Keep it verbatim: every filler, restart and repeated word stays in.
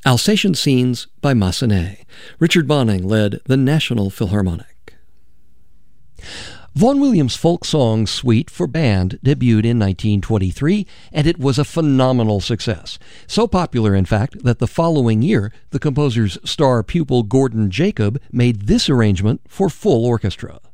Alsatian Scenes by Massenet. Richard Bonning led the National Philharmonic. Vaughan Williams' folk song Suite for Band debuted in nineteen twenty-three, and it was a phenomenal success. So popular, in fact, that the following year, the composer's star pupil Gordon Jacob made this arrangement for full orchestra.